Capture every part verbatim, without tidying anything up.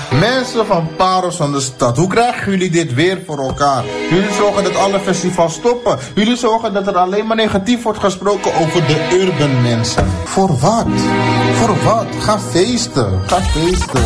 Mensen van Parels van de Stad, hoe krijgen jullie dit weer voor elkaar? Jullie zorgen dat alle festivals stoppen. Jullie zorgen dat er alleen maar negatief wordt gesproken over de urban mensen. Voor wat? Voor wat? Ga feesten. Ga feesten.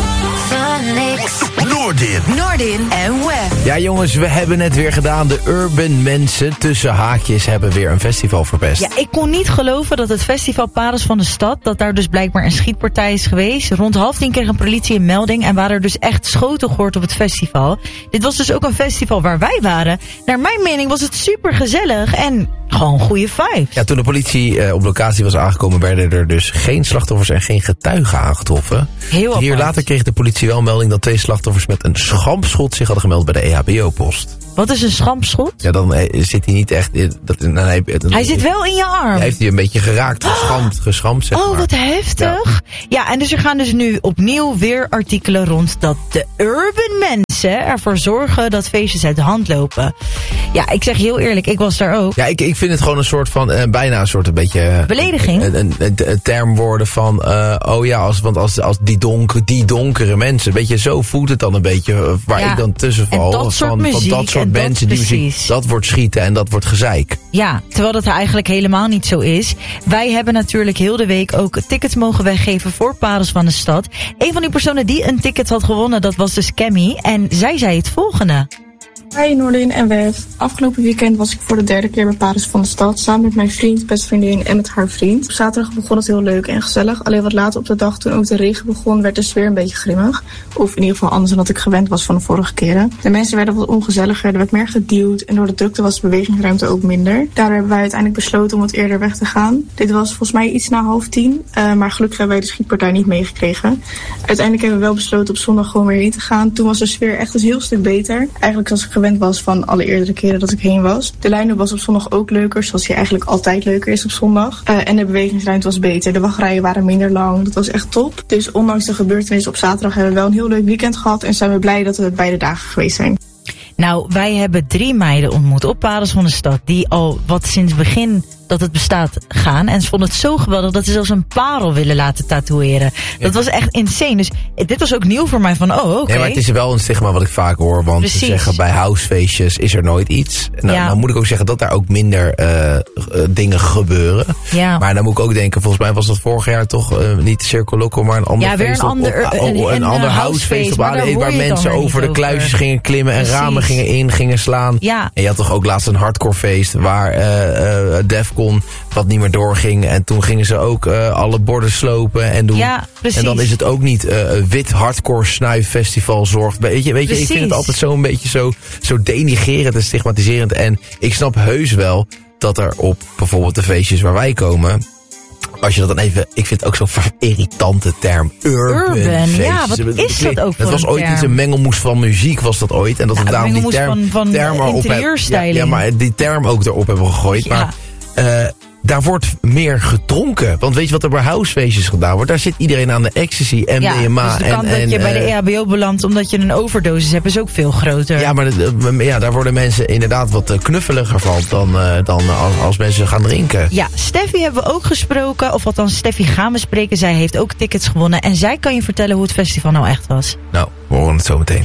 Noordin. Noordin en Web. Ja jongens, we hebben het weer gedaan. De urban mensen tussen haakjes hebben weer een festival verpest. Ja, ik kon niet geloven dat het festival Parels van de Stad, dat daar dus blijkbaar een schietpartij is geweest. Rond half tien kreeg een politie een melding en waren er dus echt schoten gehoord op het festival. Dit was dus ook een festival waar wij waren. Naar mijn mening was het super gezellig en gewoon goede vibes. Ja, toen de politie uh, op locatie was aangekomen, werden er dus geen slachtoffers en geen getuigen aangetroffen. Heel Hier apart. later kreeg de politie wel melding dat twee slachtoffers met een schampschot zich hadden gemeld bij de E H B O-post. Wat is een schampschot? Ja, dan uh, zit hij niet echt... Uh, dat, dan, hij, dan, Hij zit wel in je arm. Hij heeft hij een beetje geraakt, geschampt, geschampt zeg Oh, maar. wat heftig. Ja. ja, en dus er gaan dus nu opnieuw weer artikelen rond dat de urban mensen ervoor zorgen dat feestjes uit de hand lopen. Ja, ik zeg je heel eerlijk, ik was daar ook. Ja, ik, ik vind het gewoon een soort van, uh, bijna een soort een beetje... Uh, Belediging? Een, een, een, een term worden van, uh, oh ja, als, want als, als die, donker, die donkere mensen, weet je, zo voelt het dan een beetje, uh, waar Ja, ik dan tussen val. en dat soort van, muziek, van dat soort en dat mensen, die muziek, precies. dat wordt schieten en dat wordt gezeik. Ja, terwijl dat eigenlijk helemaal niet zo is. Wij hebben natuurlijk heel de week ook tickets mogen weggeven voor Parels van de Stad. Een van die personen die een ticket had gewonnen, dat was dus Cammy. En zij zei het volgende. Hi Noordin en Wef. Afgelopen weekend was ik voor de derde keer bij Parels van de Stad. Samen met mijn vriend, bestvriendin en met haar vriend. Op zaterdag begon het heel leuk en gezellig. Alleen wat later op de dag, toen ook de regen begon, werd de sfeer een beetje grimmig. Of in ieder geval anders dan dat ik gewend was van de vorige keren. De mensen werden wat ongezelliger, er werd meer geduwd. En door de drukte was de bewegingsruimte ook minder. Daardoor hebben wij uiteindelijk besloten om wat eerder weg te gaan. Dit was volgens mij iets na half tien. Uh, maar gelukkig hebben wij de schietpartij niet meegekregen. Uiteindelijk hebben we wel besloten op zondag gewoon weer heen te gaan. Toen was de sfeer echt een heel stuk beter. Eigenlijk zoals ik gewend was van alle eerdere keren dat ik heen was. De line-up was op zondag ook leuker, zoals die eigenlijk altijd leuker is op zondag. Uh, en de bewegingsruimte was beter. De wachtrijen waren minder lang. Dat was echt top. Dus ondanks de gebeurtenissen op zaterdag hebben we wel een heel leuk weekend gehad. En zijn we blij dat we beide dagen geweest zijn. Nou, wij hebben drie meiden ontmoet op Parels van de Stad. Die al wat sinds begin dat het bestaat gaan. En ze vonden het zo geweldig dat ze zelfs een parel willen laten tatoeëren. Dat ja. was echt insane. Dus dit was ook nieuw voor mij van, oh, oké. Okay. Ja, maar het is wel een stigma wat ik vaak hoor. Want Precies. ze zeggen bij housefeestjes is er nooit iets. Nou, ja. nou moet ik ook zeggen dat daar ook minder uh, uh, dingen gebeuren. Ja. Maar dan moet ik ook denken, volgens mij was dat vorig jaar toch uh, niet Circo Loco, maar een ander ja, weer feest een ander, op, op, een, een, een, een ander housefeest op A D E, waar mensen over de kluisjes gingen klimmen en Precies. ramen gingen in, gingen slaan. Ja. En je had toch ook laatst een hardcore feest waar uh, uh, Defcon wat niet meer doorging. En toen gingen ze ook uh, alle borden slopen en doen. Ja, precies. En dan is het ook niet uh, wit hardcore snuiffestival zorgt. Weet je, weet je ik vind het altijd zo een beetje zo, zo denigrerend en stigmatiserend. En ik snap heus wel dat er op bijvoorbeeld de feestjes waar wij komen, als je dat dan even, ik vind het ook zo'n irritante term. Urban, Urban feestjes. ja, wat is dat ook voor Het was een ooit term? iets, een mengelmoes van muziek was dat ooit. En dat ja, we daarom die term, van, van term erop hebben. Ja, ja, maar die term ook erop hebben gegooid. Ja. Maar uh, daar wordt meer gedronken. Want weet je wat er bij housefeestjes gedaan wordt? Daar zit iedereen aan de ecstasy, M D M A. Ja, dus de kans en, dat je en, bij de E H B O belandt omdat je een overdosis hebt is ook veel groter. Ja, maar de, ja, daar worden mensen inderdaad wat knuffeliger van dan, uh, dan als, als mensen gaan drinken. Ja, Steffi hebben we ook gesproken. Of althans, Steffi gaan we spreken. Zij heeft ook tickets gewonnen. En zij kan je vertellen hoe het festival nou echt was. Nou, we horen het zo meteen.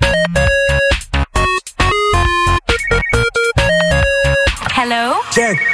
Hello? Check.